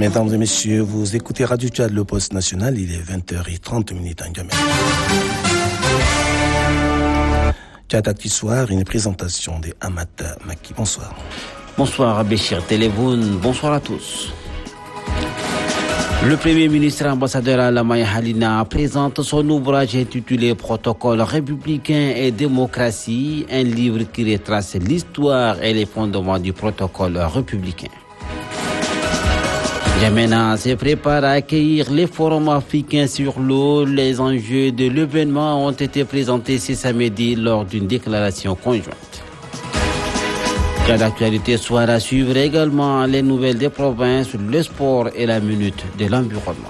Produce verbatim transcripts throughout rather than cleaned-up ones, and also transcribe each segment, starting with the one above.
Mesdames et messieurs, vous écoutez Radio Tchad, le poste national, il est vingt heures trente en Gamay. Tchad Actu Soir, une présentation de Amat Maki. Bonsoir. Bonsoir Béchir Télévoun, bonsoir à tous. Le Premier ministre ambassadeur Alamay Halina présente son ouvrage intitulé Protocole républicain et démocratie, un livre qui retrace l'histoire et les fondements du protocole républicain. N'Djamena se prépare à accueillir les forums africains sur l'eau. Les enjeux de l'événement ont été présentés ce samedi lors d'une déclaration conjointe. Dans l'actualité soir à suivre également les nouvelles des provinces, le sport et la minute de l'environnement.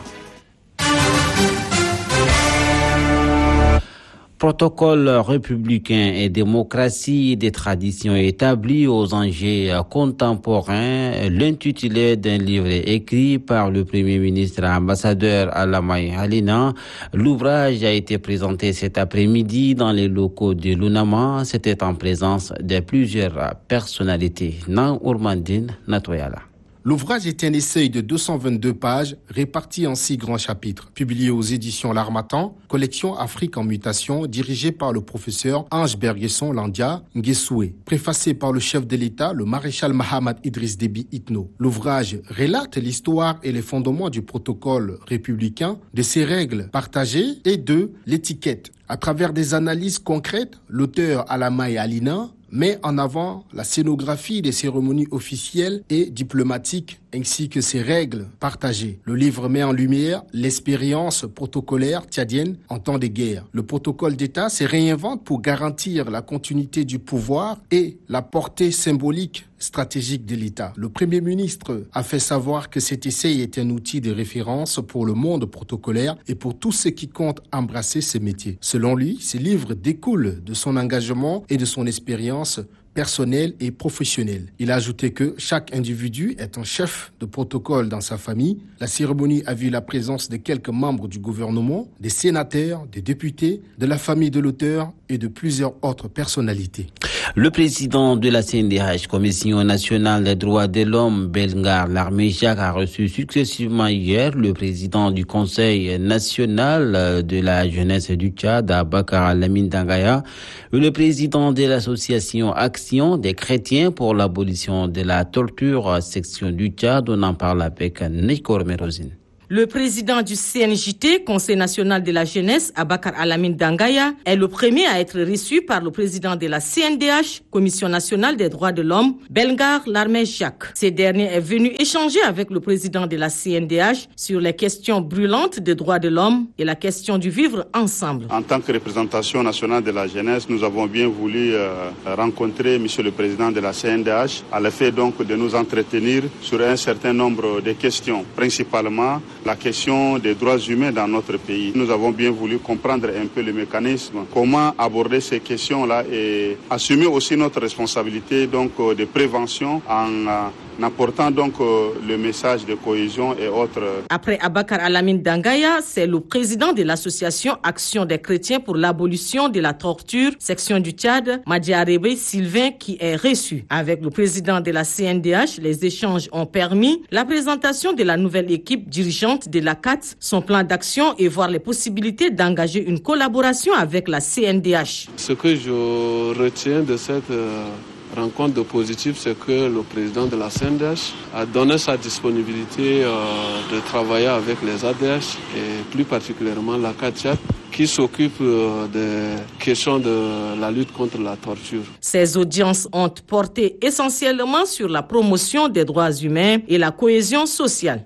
Protocole républicain et démocratie, des traditions établies aux enjeux contemporains, l'intitulé d'un livre écrit par le Premier ministre ambassadeur Alamay Halina. L'ouvrage a été présenté cet après-midi dans les locaux de l'UNAMA. C'était en présence de plusieurs personnalités. Nan Ourmandine Natoyala. L'ouvrage est un essai de deux cent vingt-deux pages réparti en six grands chapitres, publié aux éditions L'Harmattan, collection Afrique en mutation, dirigée par le professeur Ange Bergesson Landia Nguesoué, préfacé par le chef de l'État, le maréchal Mahamad Idriss Déby Itno. L'ouvrage relate l'histoire et les fondements du protocole républicain, de ses règles partagées et de l'étiquette. À travers des analyses concrètes, l'auteur Alamay Halina met en avant la scénographie des cérémonies officielles et diplomatiques ainsi que ses règles partagées. Le livre met en lumière l'expérience protocolaire tchadienne en temps de guerre. Le protocole d'État se réinvente pour garantir la continuité du pouvoir et la portée symbolique stratégique de l'État. Le Premier ministre a fait savoir que cet essai est un outil de référence pour le monde protocolaire et pour tous ceux qui comptent embrasser ce métier. Selon lui, ce livre découle de son engagement et de son expérience personnel et professionnel. Il a ajouté que chaque individu est un chef de protocole dans sa famille. La cérémonie a vu la présence de quelques membres du gouvernement, des sénateurs, des députés, de la famille de l'auteur et de plusieurs autres personnalités. Le président de la C N D H, Commission nationale des droits de l'homme, Belgar Larmé-Jacques, a reçu successivement hier le président du Conseil national de la jeunesse du Tchad, Abakar Alamine Dangaya, et le président de l'association Action des chrétiens pour l'abolition de la torture, section du Tchad. On en parle avec Nikor Merozine. Le président du C N J T, Conseil national de la jeunesse, Abakar Alamine Dangaya, est le premier à être reçu par le président de la C N D H, Commission nationale des droits de l'homme, Belgar Larmé-Jacques. Ce dernier est venu échanger avec le président de la C N D H sur les questions brûlantes des droits de l'homme et la question du vivre ensemble. En tant que représentation nationale de la jeunesse, nous avons bien voulu euh, rencontrer monsieur le président de la C N D H à l'effet donc de nous entretenir sur un certain nombre de questions, principalement la question des droits humains dans notre pays. Nous avons bien voulu comprendre un peu le mécanisme, comment aborder ces questions-là et assumer aussi notre responsabilité donc de prévention en en apportant donc euh, le message de cohésion et autres. Après Abakar Alamine Dangaya, c'est le président de l'association Action des chrétiens pour l'abolition de la torture, section du Tchad, Madiarebe Sylvain, qui est reçu. Avec le président de la C N D H, les échanges ont permis la présentation de la nouvelle équipe dirigeante de l'A C A T, son plan d'action et voir les possibilités d'engager une collaboration avec la C N D H. Ce que je retiens de cette euh... rencontre de positif, c'est que le président de la C N D H a donné sa disponibilité euh, de travailler avec les A D H et plus particulièrement la C A T, qui s'occupe euh, des questions de la lutte contre la torture. Ces audiences ont porté essentiellement sur la promotion des droits humains et la cohésion sociale.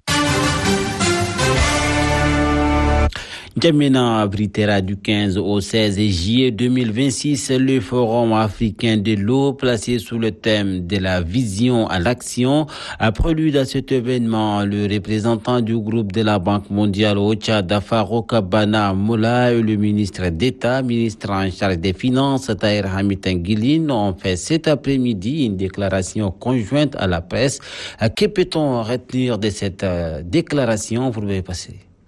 N'Djamena abritera du quinze au seize juillet deux mille vingt-six le Forum africain de l'eau placé sous le thème de la vision à l'action. À prélude à cet événement, le représentant du groupe de la Banque mondiale au Tchad, Farouk Bana Moula, et le ministre d'État, ministre en charge des Finances, Tahir Hamid Nguilin, ont fait cet après-midi une déclaration conjointe à la presse. Que peut-on retenir de cette déclaration? Vous pouvez passer.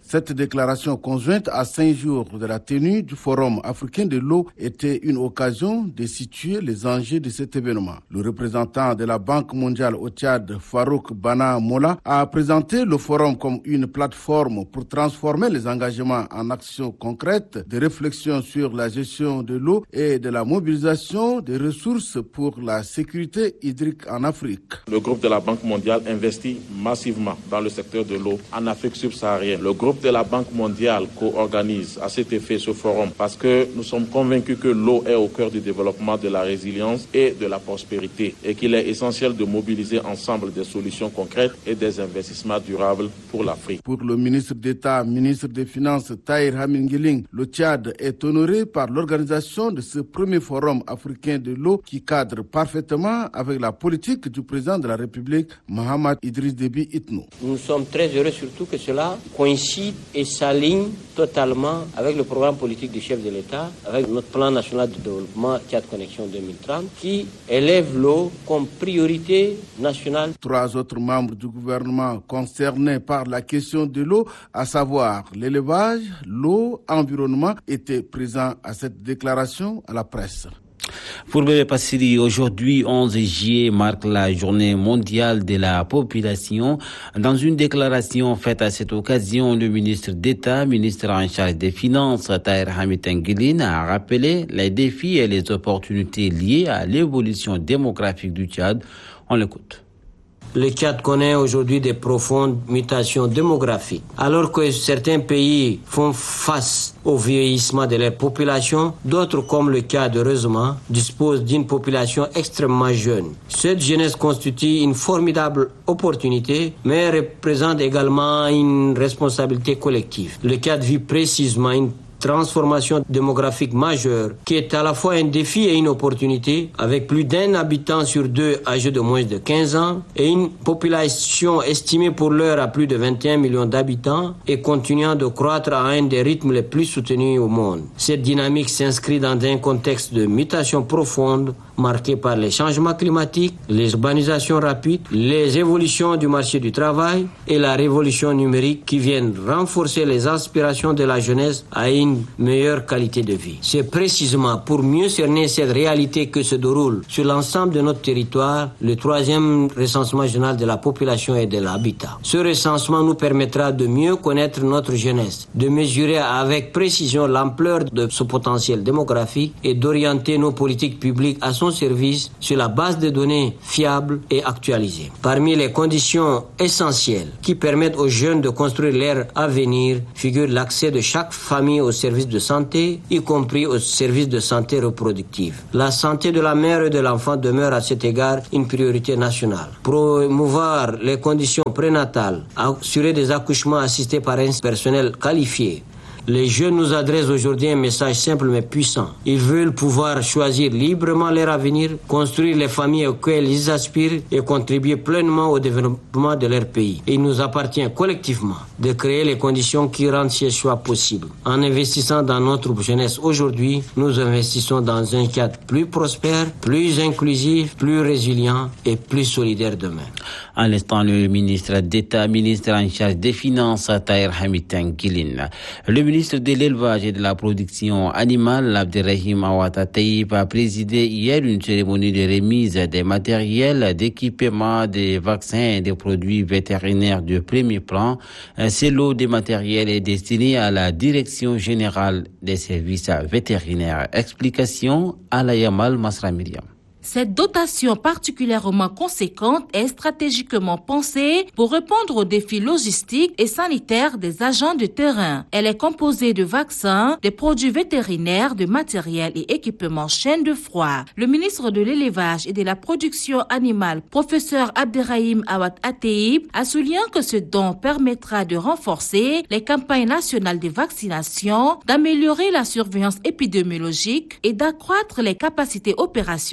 Cette déclaration conjointe à cinq jours de la tenue du Forum africain de l'eau était une occasion de situer les enjeux de cet événement. Le représentant de la Banque mondiale au Tchad, Farouk Bana Mola, a présenté le forum comme une plateforme pour transformer les engagements en actions concrètes, de réflexion sur la gestion de l'eau et de la mobilisation des ressources pour la sécurité hydrique en Afrique. Le groupe de la Banque mondiale investit massivement dans le secteur de l'eau en Afrique subsaharienne. Le groupe de la Banque mondiale co-organise à cet effet ce forum parce que nous sommes convaincus que l'eau est au cœur du développement de la résilience et de la prospérité et qu'il est essentiel de mobiliser ensemble des solutions concrètes et des investissements durables pour l'Afrique. Pour le ministre d'État, ministre des Finances Tahir Amin Guilin, le Tchad est honoré par l'organisation de ce premier forum africain de l'eau qui cadre parfaitement avec la politique du président de la République, Mohamed Idriss Déby Itno. Nous sommes très heureux surtout que cela coïncide et s'aligne totalement avec le programme politique du chef de l'État, avec notre plan national de développement Tchad Connexion deux mille trente, qui élève l'eau comme priorité nationale. Trois autres membres du gouvernement concernés par la question de l'eau, à savoir l'élevage, l'eau, environnement, étaient présents à cette déclaration à la presse. Pour Bébé Passiri, aujourd'hui onze juillet marque la journée mondiale de la population. Dans une déclaration faite à cette occasion, le ministre d'État, ministre en charge des Finances, Tahir Hamid Nguilin, a rappelé les défis et les opportunités liées à l'évolution démographique du Tchad. On l'écoute. Le Tchad connaît aujourd'hui des profondes mutations démographiques. Alors que certains pays font face au vieillissement de leur population, d'autres, comme le Tchad, heureusement, disposent d'une population extrêmement jeune. Cette jeunesse constitue une formidable opportunité, mais représente également une responsabilité collective. Le Tchad vit précisément une transformation démographique majeure qui est à la fois un défi et une opportunité, avec plus d'un habitant sur deux âgé de moins de quinze ans et une population estimée pour l'heure à plus de vingt et un millions d'habitants et continuant de croître à un des rythmes les plus soutenus au monde. Cette dynamique s'inscrit dans un contexte de mutation profonde marqué par les changements climatiques, l'urbanisation rapide, les évolutions du marché du travail et la révolution numérique qui viennent renforcer les aspirations de la jeunesse à une meilleure qualité de vie. C'est précisément pour mieux cerner cette réalité que se déroule sur l'ensemble de notre territoire le troisième recensement général de la population et de l'habitat. Ce recensement nous permettra de mieux connaître notre jeunesse, de mesurer avec précision l'ampleur de ce potentiel démographique et d'orienter nos politiques publiques à son service sur la base de données fiables et actualisées. Parmi les conditions essentielles qui permettent aux jeunes de construire leur avenir figure l'accès de chaque famille aux services de santé, y compris aux services de santé reproductive. La santé de la mère et de l'enfant demeure à cet égard une priorité nationale. Promouvoir les conditions prénatales, assurer des accouchements assistés par un personnel qualifié. Les jeunes nous adressent aujourd'hui un message simple mais puissant. Ils veulent pouvoir choisir librement leur avenir, construire les familles auxquelles ils aspirent et contribuer pleinement au développement de leur pays. Il nous appartient collectivement de créer les conditions qui rendent ces choix possibles. En investissant dans notre jeunesse aujourd'hui, nous investissons dans un cadre plus prospère, plus inclusif, plus résilient et plus solidaire demain. À l'instant, le ministre d'État, ministre en charge des Finances, Tahir Hamid Nguilin. Le ministre de l'Élevage et de la Production animale, Abderrahim Awata Taïb, a présidé hier une cérémonie de remise des matériels, d'équipements, des vaccins et des produits vétérinaires de premier plan. Ce lot de matériel est destiné à la Direction générale des services vétérinaires. Explication à la Yamal Masra Myriam. Cette dotation particulièrement conséquente est stratégiquement pensée pour répondre aux défis logistiques et sanitaires des agents de terrain. Elle est composée de vaccins, de produits vétérinaires, de matériel et équipements chaîne de froid. Le ministre de l'Élevage et de la Production animale, professeur Abderrahim Awad Ateib, a souligné que ce don permettra de renforcer les campagnes nationales de vaccination, d'améliorer la surveillance épidémiologique et d'accroître les capacités opérationnelles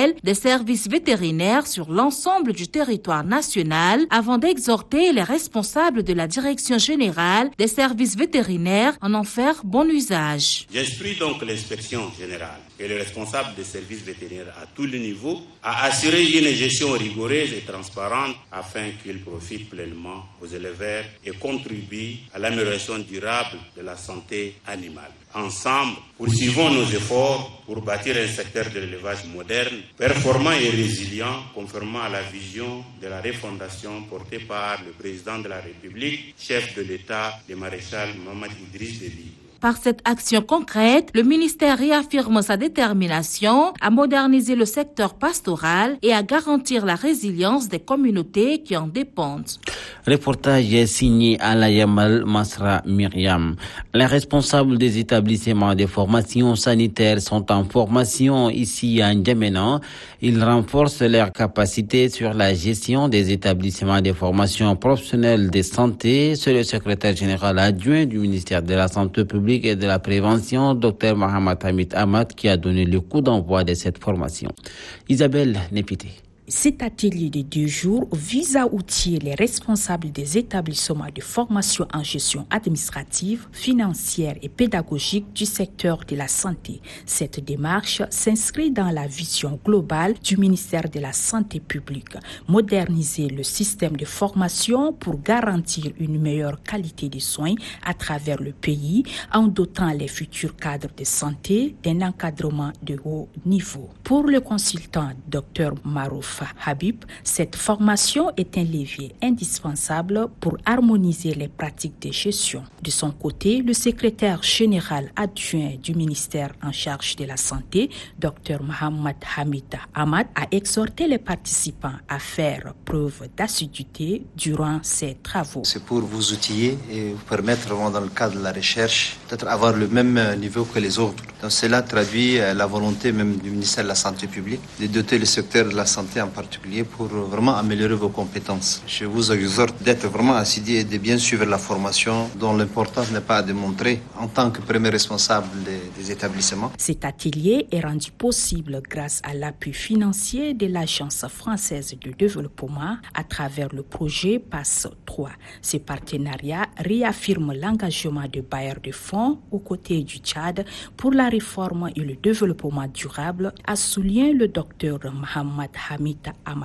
annuel des services vétérinaires sur l'ensemble du territoire national avant d'exhorter les responsables de la Direction générale des services vétérinaires à en faire bon usage. J'instruis donc l'inspection générale et le responsable des services vétérinaires à tous les niveaux à assurer une gestion rigoureuse et transparente afin qu'ils profitent pleinement aux éleveurs et contribuent à l'amélioration durable de la santé animale. Ensemble, poursuivons nos efforts pour bâtir un secteur de l'élevage moderne, performant et résilient, conformément à la vision de la refondation portée par le président de la République, chef de l'État, le maréchal Mohamed Idriss Déby. Par cette action concrète, le ministère réaffirme sa détermination à moderniser le secteur pastoral et à garantir la résilience des communautés qui en dépendent. Reportage est signé à la Yamal Masra Myriam. Les responsables des établissements de formation sanitaire sont en formation ici à N'Djamena. Ils renforcent leurs capacités sur la gestion des établissements de formation professionnelle de santé. C'est le secrétaire général adjoint du ministère de la Santé publique et de la Prévention, Dr Mohamed Hamid Ahmad, qui a donné le coup d'envoi de cette formation. Isabelle Népité. Cet atelier de deux jours vise à outiller les responsables des établissements de formation en gestion administrative, financière et pédagogique du secteur de la santé. Cette démarche s'inscrit dans la vision globale du ministère de la Santé publique, moderniser le système de formation pour garantir une meilleure qualité de soins à travers le pays en dotant les futurs cadres de santé d'un encadrement de haut niveau. Pour le consultant Dr Marouf Habib, cette formation est un levier indispensable pour harmoniser les pratiques de gestion. De son côté, le secrétaire général adjoint du ministère en charge de la santé, Dr Mohamed Hamid Ahmad, a exhorté les participants à faire preuve d'assiduité durant ces travaux. C'est pour vous outiller et vous permettre vraiment dans le cadre de la recherche peut-être avoir le même niveau que les autres. Donc cela traduit la volonté même du ministère de la Santé publique de doter le secteur de la santé en particulier pour vraiment améliorer vos compétences. Je vous exhorte d'être vraiment assidu et de bien suivre la formation dont l'importance n'est pas à démontrer en tant que premier responsable des, des établissements. Cet atelier est rendu possible grâce à l'appui financier de l'Agence française de développement à travers le projet P A S trois. Ce partenariat réaffirme l'engagement de bailleurs de fonds aux côtés du Tchad pour la réforme et le développement durable, a souligné le docteur Mohamed Hamid Ahmad.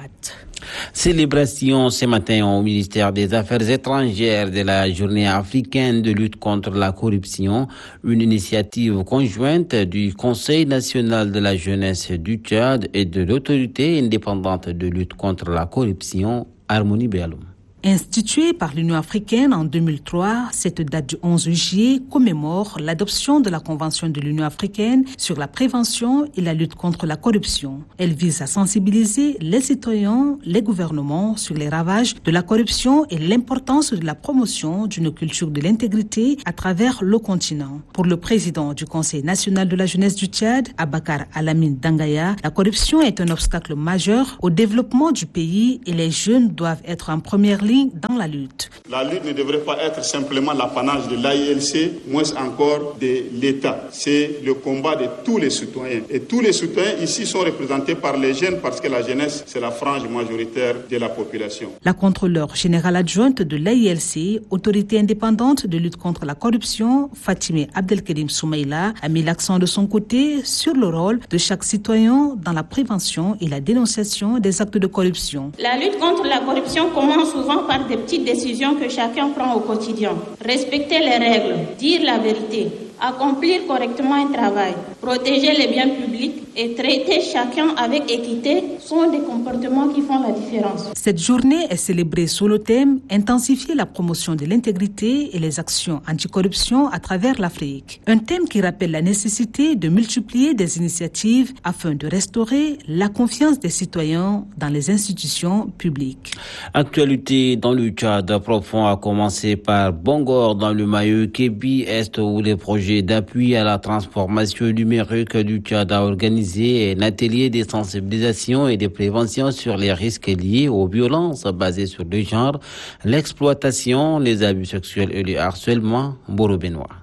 Célébration ce matin au ministère des Affaires étrangères de la Journée africaine de lutte contre la corruption, une initiative conjointe du Conseil national de la jeunesse du Tchad et de l'autorité indépendante de lutte contre la corruption, Harmonie Béaloum. Instituée par l'Union africaine en deux mille trois, cette date du onze juillet commémore l'adoption de la Convention de l'Union africaine sur la prévention et la lutte contre la corruption. Elle vise à sensibiliser les citoyens, les gouvernements sur les ravages de la corruption et l'importance de la promotion d'une culture de l'intégrité à travers le continent. Pour le président du Conseil national de la jeunesse du Tchad, Abakar Alamine Dangaya, la corruption est un obstacle majeur au développement du pays et les jeunes doivent être en première ligne dans la lutte. La lutte ne devrait pas être simplement l'apanage de l'A I L C, moins encore de l'État. C'est le combat de tous les citoyens. Et tous les citoyens ici sont représentés par les jeunes parce que la jeunesse, c'est la frange majoritaire de la population. La contrôleure générale adjointe de l'A I L C, autorité indépendante de lutte contre la corruption, Fatime Abdelkerim Soumaïla, a mis l'accent de son côté sur le rôle de chaque citoyen dans la prévention et la dénonciation des actes de corruption. La lutte contre la corruption commence souvent par des petites décisions que chacun prend au quotidien. Respecter les règles, dire la vérité, accomplir correctement un travail, protéger les biens publics et traiter chacun avec équité sont des comportements qui font la différence. Cette journée est célébrée sous le thème « Intensifier la promotion de l'intégrité et les actions anticorruption à travers l'Afrique ». Un thème qui rappelle la nécessité de multiplier des initiatives afin de restaurer la confiance des citoyens dans les institutions publiques. Actualité dans le Tchad, profond a commencé par Bangor dans le Mayo Kébi Est où les projets d'appui à la transformation numérique du Tchad a organisé un atelier de sensibilisation et de prévention sur les risques liés aux violences basées sur le genre, l'exploitation, les abus sexuels et le harcèlement. Boro Benoît.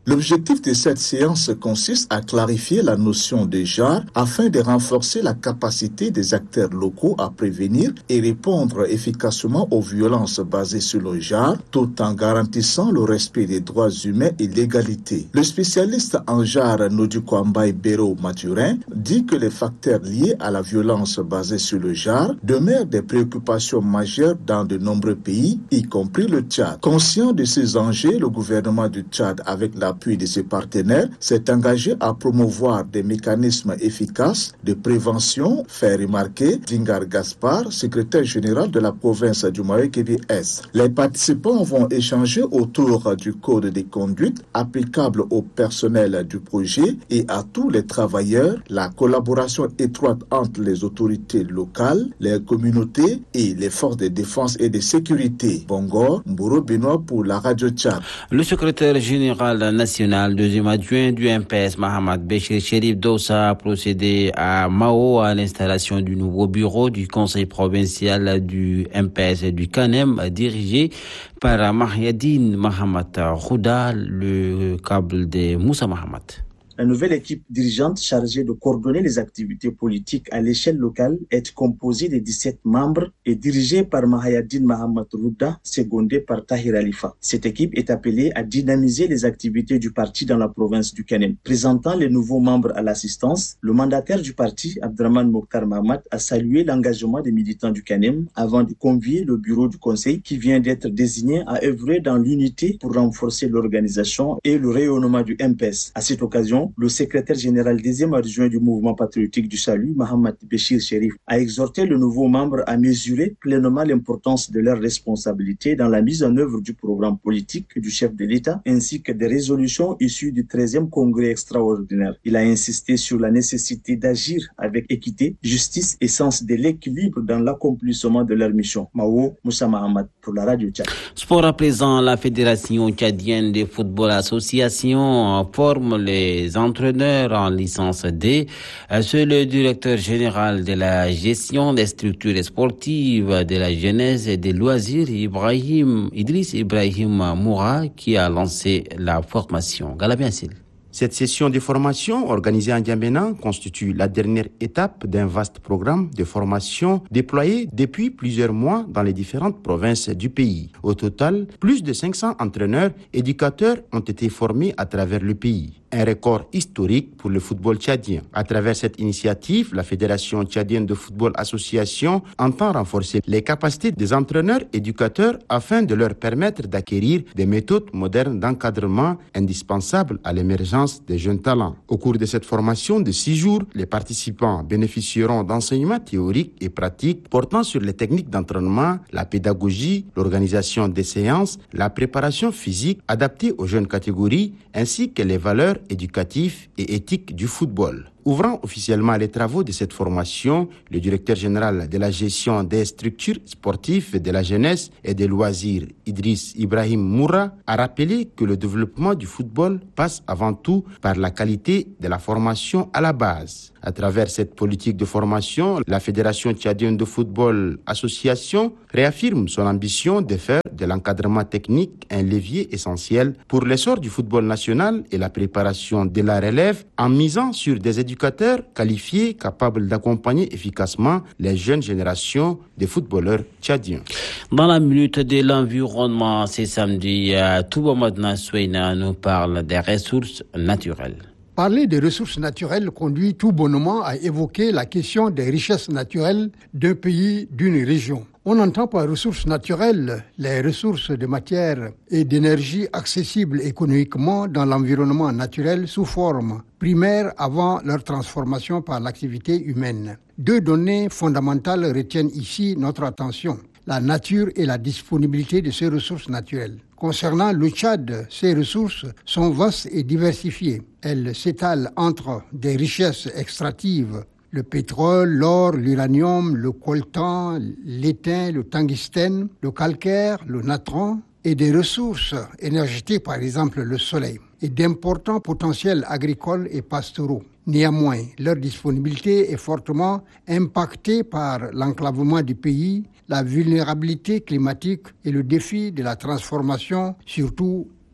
L'objectif de cette séance consiste à clarifier la notion de genre afin de renforcer la capacité des acteurs locaux à prévenir et répondre efficacement aux violences basées sur le genre, tout en garantissant le respect des droits humains et l'égalité. Le spécialiste en genre Nodoukwambaye Bero Mathurin dit que les facteurs liés à la violence basée sur le genre demeurent des préoccupations majeures dans de nombreux pays, y compris le Tchad. Conscient de ces enjeux, le gouvernement du Tchad, avec l'appui de ses partenaires, s'est engagé à promouvoir des mécanismes efficaces de prévention, fait remarquer Dingar Gaspar, secrétaire général de la province du Mayo-Kébi-Est. Les participants vont échanger autour du code de conduite applicable au personnel du projet et à tous les travailleurs, la collaboration étroite entre les autorités locales, les communautés et les forces de défense et de sécurité. Bongor, Mboro Benoît pour la Radio Tchad. Le secrétaire général national, deuxième adjoint du M P S, Mohamed Béchir Chérif Doussa, a procédé à Mao à l'installation du nouveau bureau du conseil provincial du M P S et du CANEM, dirigé par Mahyadine Mohamed Rouda, le câble de Moussa Mohamed. La nouvelle équipe dirigeante chargée de coordonner les activités politiques à l'échelle locale est composée de dix-sept membres et dirigée par Mahyadine Mohamed Rouda, secondé par Tahir Alifa. Cette équipe est appelée à dynamiser les activités du parti dans la province du Kanem. Présentant les nouveaux membres à l'assistance, le mandataire du parti, Abdraman Mokhtar Mahamat, a salué l'engagement des militants du Kanem avant de convier le bureau du conseil qui vient d'être désigné à œuvrer dans l'unité pour renforcer l'organisation et le rayonnement du M P S. À cette occasion, le secrétaire général deuxième adjoint du mouvement patriotique du salut, Mohamed Béchir Chérif, a exhorté le nouveau membre à mesurer pleinement l'importance de leurs responsabilités dans la mise en œuvre du programme politique du chef de l'État ainsi que des résolutions issues du treizième congrès extraordinaire. Il a insisté sur la nécessité d'agir avec équité, justice et sens de l'équilibre dans l'accomplissement de leur mission. Mao Moussa Mohamed pour la Radio Tchad. Sport à présent, la Fédération tchadienne de football association forme les entraîneurs en licence D. C'est le directeur général de la gestion des structures sportives, de la jeunesse et des loisirs, Ibrahim, Idriss Ibrahim Moura, qui a lancé la formation. Galabiansil. Cette session de formation organisée en N'Djamena constitue la dernière étape d'un vaste programme de formation déployé depuis plusieurs mois dans les différentes provinces du pays. Au total, plus de cinq cents entraîneurs, éducateurs ont été formés à travers le pays. Un record historique pour le football tchadien. À travers cette initiative, la Fédération tchadienne de football association entend renforcer les capacités des entraîneurs éducateurs afin de leur permettre d'acquérir des méthodes modernes d'encadrement indispensables à l'émergence des jeunes talents. Au cours de cette formation de six jours, les participants bénéficieront d'enseignements théoriques et pratiques portant sur les techniques d'entraînement, la pédagogie, l'organisation des séances, la préparation physique adaptée aux jeunes catégories, ainsi que les valeurs éducatives et éthiques du football. Ouvrant officiellement les travaux de cette formation, le directeur général de la gestion des structures sportives de la jeunesse et des loisirs, Idriss Ibrahim Moura, a rappelé que le développement du football passe avant tout par la qualité de la formation à la base. À travers cette politique de formation, la Fédération tchadienne de football association réaffirme son ambition de faire de l'encadrement technique un levier essentiel pour l'essor du football national et la préparation de la relève en misant sur des éducateurs qualifiés capables d'accompagner efficacement les jeunes générations de footballeurs tchadiens. Dans la minute de l'environnement, c'est samedi, Touboumad Nassoina nous parle des ressources naturelles. Parler des ressources naturelles conduit tout bonnement à évoquer la question des richesses naturelles d'un pays, d'une région. On entend par ressources naturelles les ressources de matière et d'énergie accessibles économiquement dans l'environnement naturel sous forme primaire avant leur transformation par l'activité humaine. Deux données fondamentales retiennent ici notre attention: la nature et la disponibilité de ces ressources naturelles. Concernant le Tchad, ces ressources sont vastes et diversifiées. Elles s'étalent entre des richesses extractives, le pétrole, l'or, l'uranium, le coltan, l'étain, le tungstène, le calcaire, le natron, et des ressources énergétiques, par exemple le soleil, et d'importants potentiels agricoles et pastoraux. Néanmoins, leur disponibilité est fortement impactée par l'enclavement du pays, la vulnérabilité climatique et le défi de la transformation, surtout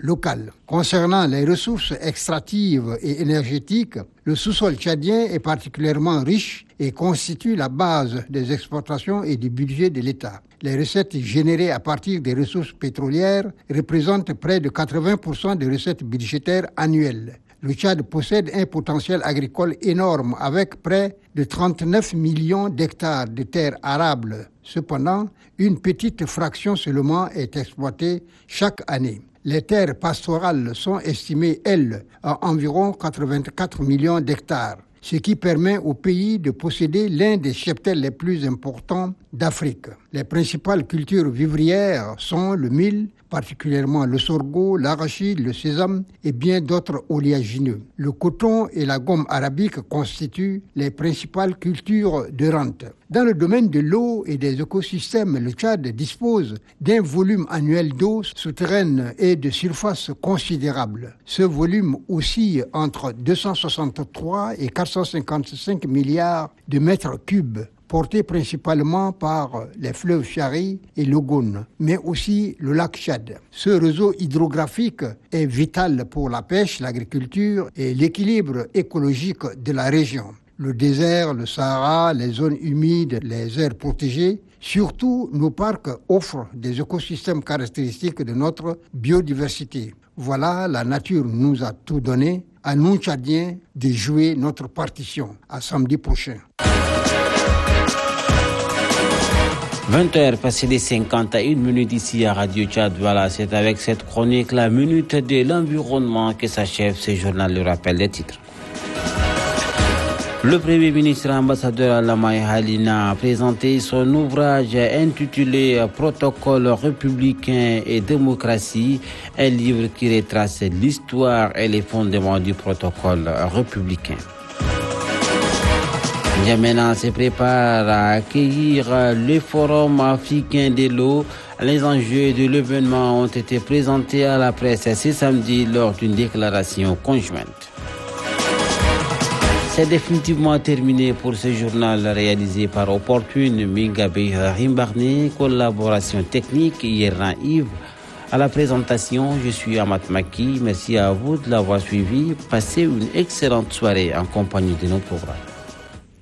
locales. Concernant les ressources extractives et énergétiques, le sous-sol tchadien est particulièrement riche et constitue la base des exportations et du budget de l'État. Les recettes générées à partir des ressources pétrolières représentent près de quatre-vingts pour cent des recettes budgétaires annuelles. Le Tchad possède un potentiel agricole énorme avec près de trente-neuf millions d'hectares de terres arables. Cependant, une petite fraction seulement est exploitée chaque année. Les terres pastorales sont estimées, elles, à environ quatre-vingt-quatre millions d'hectares, ce qui permet au pays de posséder l'un des cheptels les plus importants d'Afrique. Les principales cultures vivrières sont le mil, particulièrement le sorgho, l'arachide, le sésame et bien d'autres oléagineux. Le coton et la gomme arabique constituent les principales cultures de rente. Dans le domaine de l'eau et des écosystèmes, le Tchad dispose d'un volume annuel d'eau souterraine et de surface considérable. Ce volume oscille entre deux cent soixante-trois et quatre cent cinquante-cinq milliards de mètres cubes, porté principalement par les fleuves Chari et l'Ogoun, mais aussi le lac Tchad. Ce réseau hydrographique est vital pour la pêche, l'agriculture et l'équilibre écologique de la région. Le désert, le Sahara, les zones humides, les aires protégées, surtout nos parcs offrent des écosystèmes caractéristiques de notre biodiversité. Voilà, la nature nous a tout donné. À nous, Tchadiens, de jouer notre partition. À samedi prochain. vingt heures passées les cinquante et une minutes ici à Radio Tchad. Voilà, c'est avec cette chronique, la minute de l'environnement, que s'achève ce journal. Le rappel des titres. Le Premier ministre ambassadeur Alamai Halina a présenté son ouvrage intitulé Protocole républicain et démocratie, un livre qui retrace l'histoire et les fondements du protocole républicain. N'Djamena se prépare à accueillir le Forum africain de l'eau. Les enjeux de l'événement ont été présentés à la presse ce samedi lors d'une déclaration conjointe. C'est définitivement terminé pour ce journal réalisé par Opportune, Mingabe Rimbarné, collaboration technique, Yerran Yves. À la présentation, je suis Amat Maki. Merci à vous de l'avoir suivi. Passez une excellente soirée en compagnie de nos programmes.